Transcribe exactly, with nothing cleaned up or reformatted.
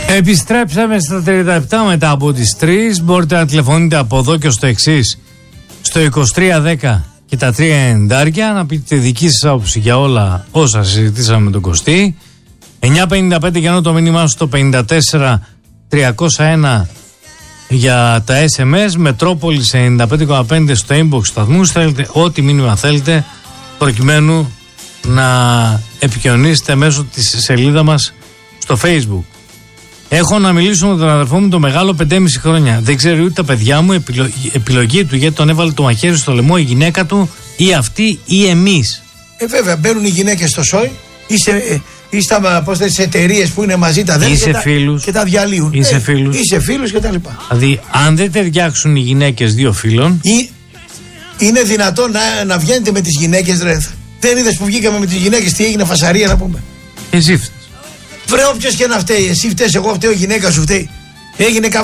Επιστρέψαμε στα τριάντα επτά μετά από τις τρεις. Μπορείτε να τηλεφωνείτε από εδώ και στο εξής, στο είκοσι τρία δέκα και τα τρία εννιά, να πείτε τη δική σας άποψη για όλα όσα συζητήσαμε με τον Κωστή. εννιά πενήντα πέντε για να το μήνυμά στο πενήντα τέσσερα τριακόσια ένα για τα ες εμ ες, Μετρόπολης ενενήντα πέντε κόμμα πέντε στο inbox σταθμού. Θέλετε ό,τι μήνυμα θέλετε προκειμένου να επικοινωνήσετε μέσω της σελίδα μας στο Facebook. Έχω να μιλήσω με τον αδερφό μου το μεγάλο πεντέμισι χρόνια. Δεν ξέρει ούτε τα παιδιά μου, επιλογή, επιλογή του, γιατί τον έβαλε το μαχαίρι στο λαιμό η γυναίκα του ή αυτή ή εμείς. Ε, βέβαια, μπαίνουν οι γυναίκες στο σόι ή σε, ή στα εταιρείες που είναι μαζί τα αδέρφια και, τα, και τα διαλύουν. Είσαι ε, φίλους. Είσαι φίλους και τα λοιπά. Δηλαδή, αν δεν ταιριάξουν οι γυναίκες δύο φίλων. Ή, είναι δυνατόν να, να βγαίνετε με τις γυναίκες, ρε. Δεν είδες που βγήκαμε με τις γυναίκες, τι έγινε, φασαρία να πούμε. Εσύ φταίς. Βρε, όποιος και να φταίει, εσύ φταίς, εγώ φταίω, γυναίκα σου φταίει. Έγινε